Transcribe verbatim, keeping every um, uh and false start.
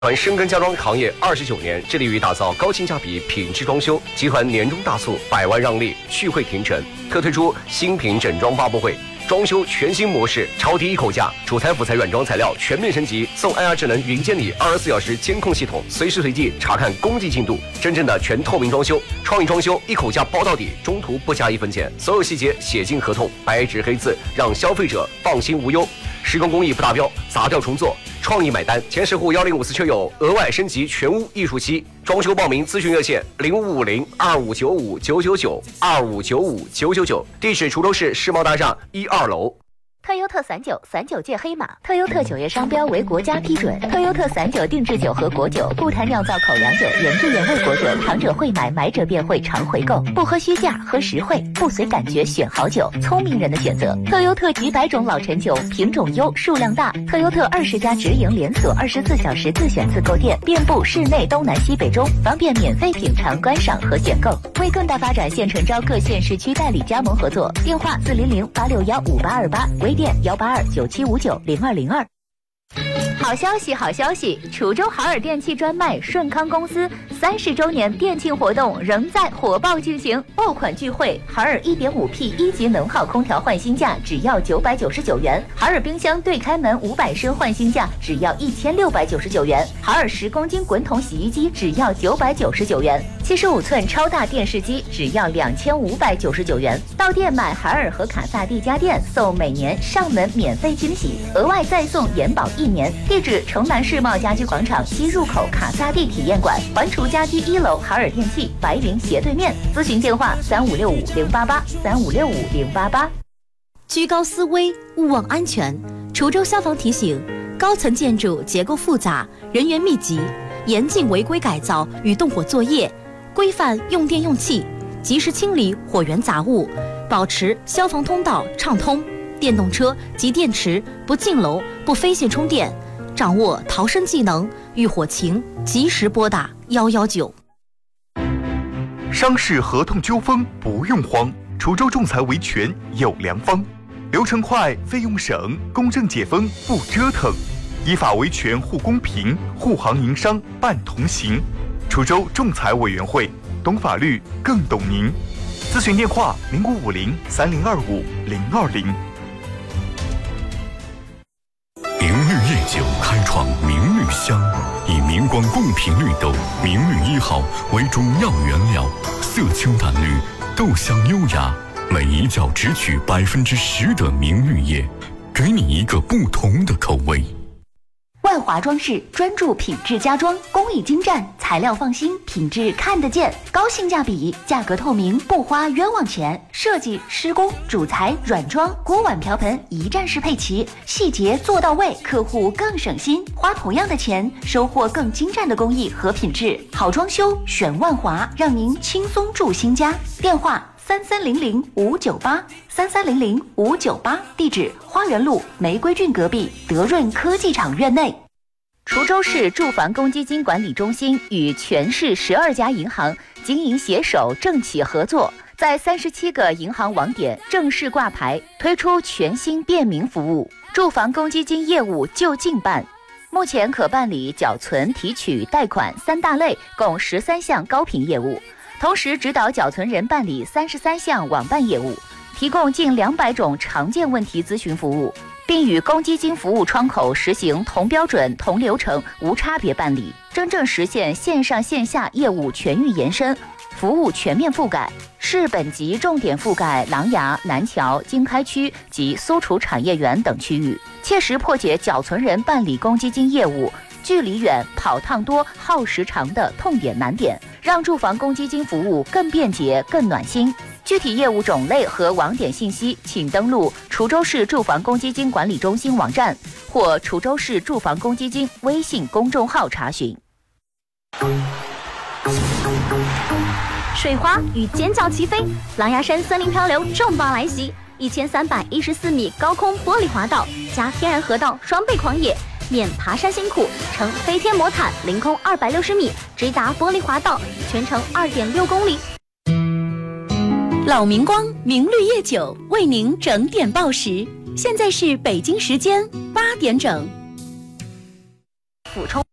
集团深耕家装行业二十九年，致力于打造高性价比品质装修。集团年终大促，百万让利，续会停成，特推出新品整装发布会，装修全新模式，超低一口价，主材辅材软装材料全面升级，送 I R 智能云监理二十四小时监控系统，随时随地查看工地进度，真正的全透明装修。创意装修一口价包到底，中途不加一分钱，所有细节写进合同，白纸黑字，让消费者放心无忧。施工工艺不达标，砸掉重做，创意买单。前十户幺零五四车友额外升级全屋艺术漆。装修报名咨询热线零五五零二五九五九九九二五九五九九九，地址滁州市世贸大厦一二楼。 特优特散酒，散酒界黑马。特优特酒业商标为国家批准。特优特散酒定制酒和果酒，不谈酿造口粮酒，原汁原味果酒，糖者会买，买者便会常回购。不喝虚价，喝实惠，不随感觉选好酒，聪明人的选择。特优特几百种老陈酒，品种优，数量大。特优特二十家直营连锁，二十四小时自选自购店，遍布市内东南西北中，方便免费品尝、观赏和选购。为更大发展，现诚招各县市区代理加盟合作，电话四零零八六幺五八二八，微店幺八二九七五九零二零二。好消息，好消息！滁州海尔电器专卖顺康公司三十周年店庆活动仍在火爆进行，爆款聚会，海尔 一点五 P 一级能耗空调换新价只要九百九十九元，海尔冰箱对开门五百升换新价只要一千六百九十九元，海尔十公斤滚筒洗衣机只要九百九十九元，七十五寸超大电视机只要两千五百九十九元。到店买海尔和卡萨帝家电，送每年上门免费惊喜，额外再送延保一年。地址：城南世贸家居广场西入口卡萨帝体验馆，环滁家居一楼海尔电器白云斜对面。咨询电话：三五六五零八八三五六五零八八。 居高思危，勿忘安全。滁州消防提醒：高层建筑结构复杂，人员密集，严禁违规改造与动火作业，规范用电用气，及时清理火源杂物，保持消防通道畅通。电动车及电池不进楼、不飞线充电。掌握逃生技能，遇火情及时拨打一一九。 商事合同纠纷不用慌，滁州仲裁维权有良方，流程快，费用省，公正解纷不折腾，依法维权护公平，护行营商办同行。滁州仲裁委员会，懂法律更懂您。咨询电话零五五零三零二五零二零。 明绿夜酒开创明绿香，以明光贡品绿豆明绿一号为主要原料，色清淡绿，豆香优雅，每一窖只取百分之十的明绿叶，给你一个不同的口味。 万华装饰专注品质家装，工艺精湛，材料放心，品质看得见，高性价比，价格透明，不花冤枉钱。设计、施工、主材、软装、锅碗瓢盆一站式配齐，细节做到位，客户更省心，花同样的钱，收获更精湛的工艺和品质。好装修选万华，让您轻松住新家。电话：三三零零五九八三三零零五九八，地址：花园路玫瑰郡隔壁德润科技厂院内。滁州市住房公积金管理中心与全市十二家银行经营携手政企合作，在三十七个银行网点正式挂牌，推出全新便民服务，住房公积金业务就近办。目前可办理缴存、提取、贷款三大类，共十三项高频业务。同时指导缴存人办理三十三项网办业务，提供近两百种常见问题咨询服务，并与公积金服务窗口实行同标准、同流程、无差别办理，真正实现线上线下业务全域延伸，服务全面覆盖。市本级重点覆盖琅琊、南桥、经开区及苏楚产业园等区域，切实破解缴存人办理公积金业务距离远、跑趟多、耗时长的痛点难点，让住房公积金服务更便捷、更暖心。具体业务种类和网点信息，请登录滁州市住房公积金管理中心网站或滁州市住房公积金微信公众号查询。 水花与尖叫齐飞，狼牙山森林漂流重磅来袭，一千三百一十四米高空玻璃滑道加天然河道双倍狂野，免爬山辛苦，乘飞天魔毯凌空二百六十米直达玻璃滑道，全程二点六公里。 老明光明绿夜酒为您整点报时，现在是北京时间八点整。 补充。